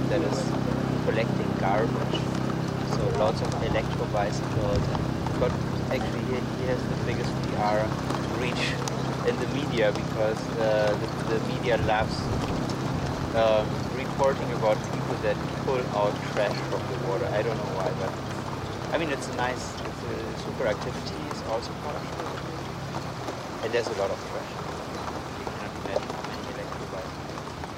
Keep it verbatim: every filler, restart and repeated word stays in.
that is collecting garbage. So lots of electro bicycles. But actually, he, he has the biggest P R reach in the media because uh, the, the media loves um, reporting about people that pull out trash from the water. I don't know why, but I mean, it's a nice, it's a super activity. It's also part of it. And there's a lot of trash.